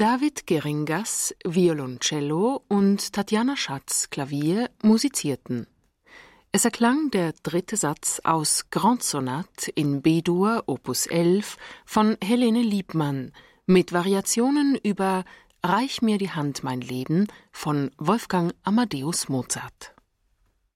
David Geringas, Violoncello und Tatjana Schatz, Klavier, musizierten. Es erklang der dritte Satz aus Grande Sonate in B-Dur, Opus 11 von Helene Liebmann mit Variationen über Reich mir die Hand, mein Leben von Wolfgang Amadeus Mozart.